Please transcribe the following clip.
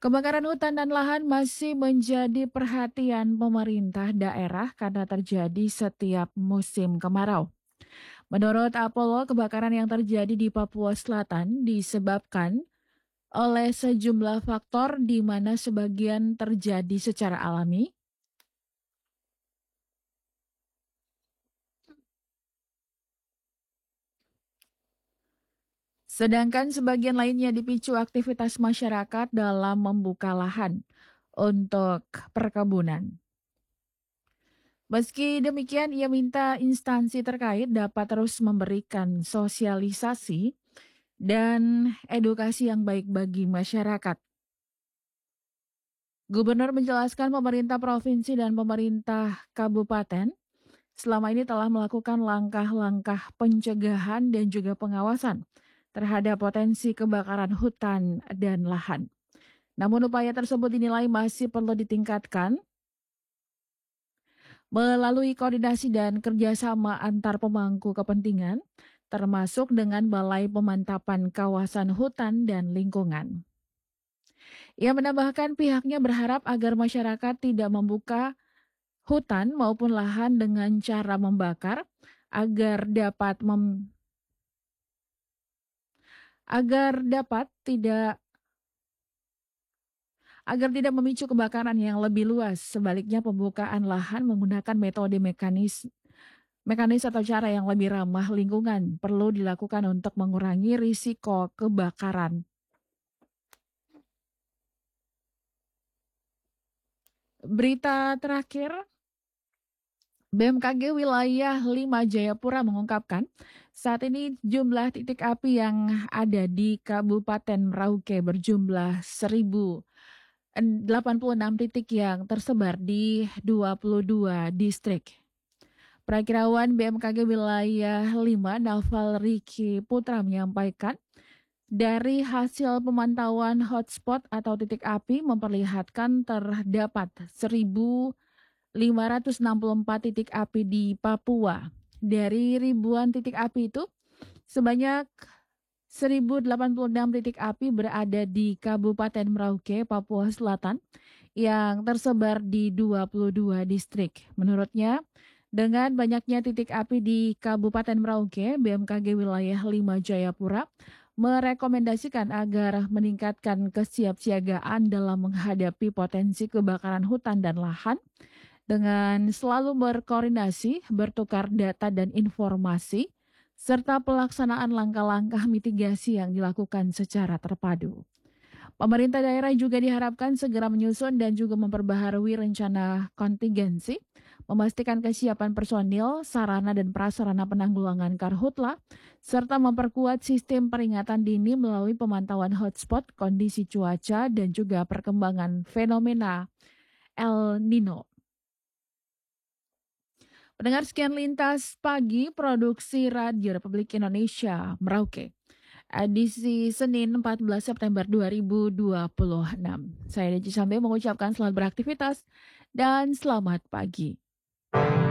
Kebakaran hutan dan lahan masih menjadi perhatian pemerintah daerah karena terjadi setiap musim kemarau. Menurut Apollo, kebakaran yang terjadi di Papua Selatan disebabkan oleh sejumlah faktor di mana sebagian terjadi secara alami, sedangkan sebagian lainnya dipicu aktivitas masyarakat dalam membuka lahan untuk perkebunan. Meski demikian, ia minta instansi terkait dapat terus memberikan sosialisasi dan edukasi yang baik bagi masyarakat. Gubernur menjelaskan pemerintah provinsi dan pemerintah kabupaten selama ini telah melakukan langkah-langkah pencegahan dan juga pengawasan terhadap potensi kebakaran hutan dan lahan. Namun upaya tersebut dinilai masih perlu ditingkatkan melalui koordinasi dan kerjasama antar pemangku kepentingan, termasuk dengan Balai Pemantapan Kawasan Hutan dan Lingkungan. Ia menambahkan pihaknya berharap agar masyarakat tidak membuka hutan maupun lahan dengan cara membakar agar dapat agar dapat tidak agar tidak memicu kebakaran yang lebih luas. Sebaliknya pembukaan lahan menggunakan metode mekanis atau cara yang lebih ramah lingkungan perlu dilakukan untuk mengurangi risiko kebakaran. Berita terakhir, BMKG Wilayah 5 Jayapura mengungkapkan saat ini jumlah titik api yang ada di Kabupaten Merauke berjumlah 1.086 titik yang tersebar di 22 distrik. Perakirawan BMKG Wilayah 5 Naval Riki Putra menyampaikan dari hasil pemantauan hotspot atau titik api memperlihatkan terdapat 1.564 titik api di Papua. Dari ribuan titik api itu, sebanyak 1.086 titik api berada di Kabupaten Merauke, Papua Selatan, yang tersebar di 22 distrik. Menurutnya, dengan banyaknya titik api di Kabupaten Merauke, BMKG Wilayah 5 Jayapura merekomendasikan agar meningkatkan kesiapsiagaan dalam menghadapi potensi kebakaran hutan dan lahan dengan selalu berkoordinasi, bertukar data dan informasi, serta pelaksanaan langkah-langkah mitigasi yang dilakukan secara terpadu. Pemerintah daerah juga diharapkan segera menyusun dan juga memperbaharui rencana kontingensi, memastikan kesiapan personil, sarana dan prasarana penanggulangan karhutla, serta memperkuat sistem peringatan dini melalui pemantauan hotspot, kondisi cuaca, dan juga perkembangan fenomena El Nino. Pendengar sekian lintas pagi produksi Radio Republik Indonesia Merauke. Edisi Senin 14 September 2026. Saya Deci Sambe mengucapkan selamat beraktivitas dan selamat pagi.